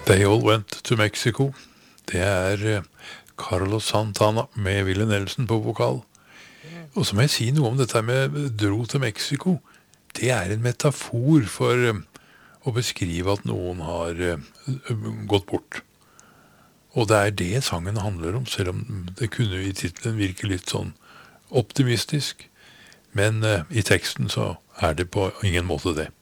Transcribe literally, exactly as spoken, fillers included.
They All Went to Mexico. Det er eh, Carlos Santana med Willie Nelson på vokal. Og så må jeg si noe om dette med dro til Mexico. Det er en metafor for eh, å beskrive at noen har eh, gått bort. Og det er det sangen handler om, selv om det kunne i titlen virke litt sånn optimistisk. Men eh, i teksten så er det på ingen måte det.